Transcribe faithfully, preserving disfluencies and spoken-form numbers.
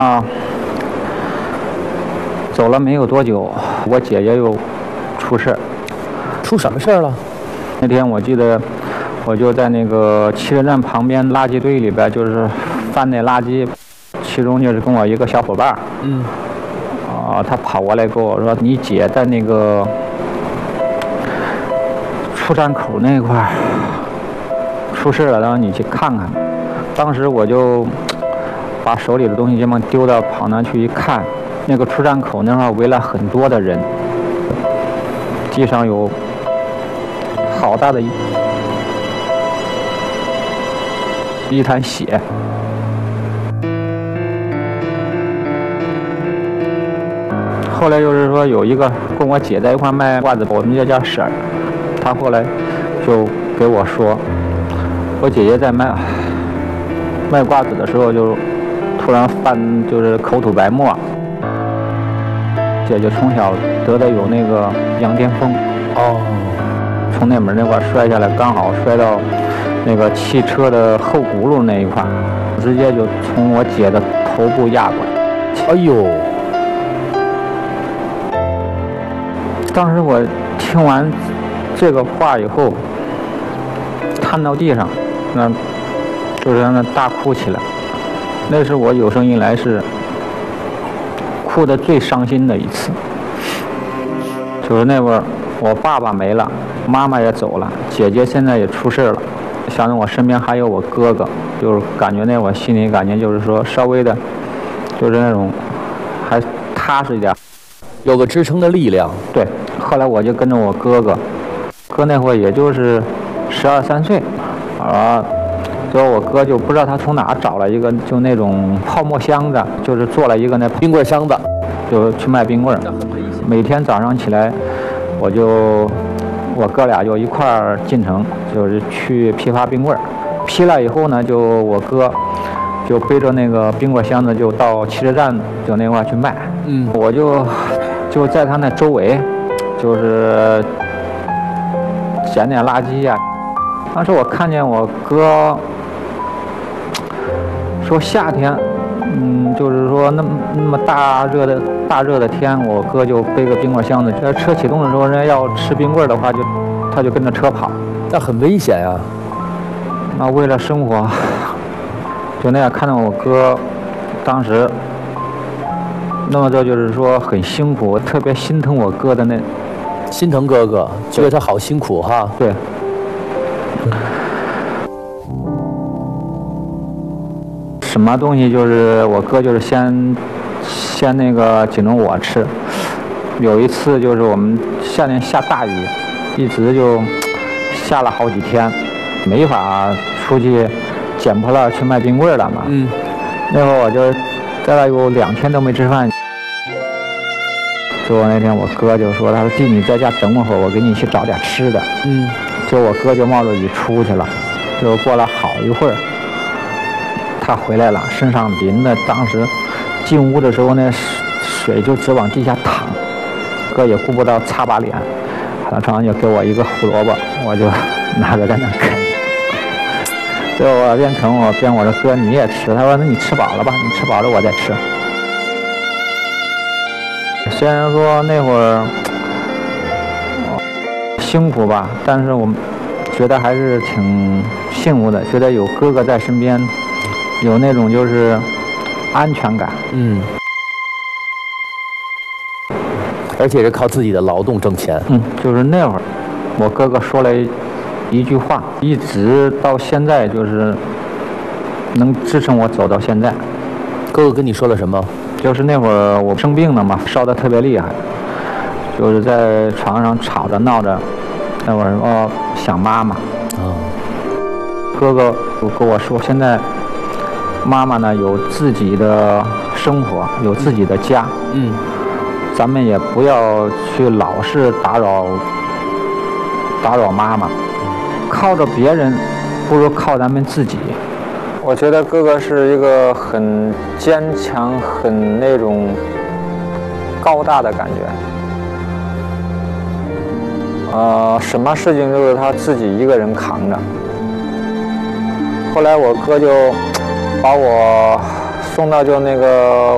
啊，走了没有多久，我姐姐又出事。 出什么事儿了？ 那天我记得，我就在那个汽车站旁边垃圾堆里边，就是翻那垃圾，其中就是跟我一个小伙伴， 嗯， 啊，他跑过来跟我说：“你姐在那个出站口那块儿出事了，让你去看看。”当时我就把手里的东西就忙丢到旁边去一看，那个出站口那块围了很多的人，地上有好大的一一滩血。后来就是说有一个跟我姐在一块卖袜子，我们就叫婶儿，她后来就给我说，我姐姐在卖卖瓜子的时候就突然犯就是口吐白沫，姐姐从小得的有那个羊癫疯， 哦， 从那门那块摔下来，刚好摔到那个汽车的后轱辘那一块，直接就从我姐的头部压过来。 哎呦！ 当时我听完这个话以后，瘫到地上，那就是让那大哭起来。那是我有生以来是哭得最伤心的一次。就是那会儿，我爸爸没了，妈妈也走了，姐姐现在也出事了，想着我身边还有我哥哥，就是感觉那会儿心里感觉就是说稍微的，就是那种还踏实一点， 有个支撑的力量。 对，后来我就跟着我哥哥，哥那会儿也就是十二三岁，啊，最后我哥就不知道他从哪找了一个就那种泡沫箱子，就是做了一个那冰棍箱子， 就去卖冰棍儿。每天早上起来，我就我哥俩就一块儿进城，就是去批发冰棍儿。批了以后呢，就我哥就背着那个冰棍箱子就到汽车站就那块儿去卖。 嗯， 我就就在他那周围，就是捡点垃圾呀、啊。当时我看见我哥说夏天，嗯，就是说那么那么大热的大热的天，我哥就背个冰棍箱子。这车启动的时候，人家要吃冰棍的话，就他就跟着车跑， 那很危险呀、啊。 那为了生活，就那样看到我哥，当时。那么这就是说很辛苦，我特别心疼我哥的那， 心疼哥哥，觉得他好辛苦哈。 对。什么东西就是我哥就是先先那个紧着我吃。有一次就是我们夏天下大雨，一直就下了好几天，没法出去捡破烂去卖冰棍了嘛。 嗯。 那会儿我就在那有两天都没吃饭。结果那天我哥就说：“他说弟，你在家等我会儿，我给你去找点吃的。” 嗯， 就我哥就冒着雨出去了，就过了好一会儿，他回来了，身上淋的，当时进屋的时候那水就直往地下淌，哥也顾不到擦把脸，他床上就给我一个胡萝卜，我就拿着在那啃。最后我边啃我边我说：“哥你也吃。”他说：“那你吃饱了吧？你吃饱了我再吃。”虽然说那会儿辛苦吧，但是我们觉得还是挺幸福的，觉得有哥哥在身边，有那种就是安全感。 嗯，而且是靠自己的劳动挣钱。 嗯，就是那会儿，我哥哥说了一一句话，一直到现在就是能支撑我走到现在。 哥哥跟你说了什么？ 就是那会儿我生病了嘛，烧得特别厉害，就是在床上吵着闹着，那会儿哦想妈妈。 哦， 哥哥就跟我说，现在妈妈呢有自己的生活，有自己的家。 嗯， 咱们也不要去老是打扰打扰妈妈，靠着别人不如靠咱们自己。我觉得哥哥是一个很坚强、很那种高大的感觉。呃，什么事情都是他自己一个人扛着。后来我哥就把我送到就那个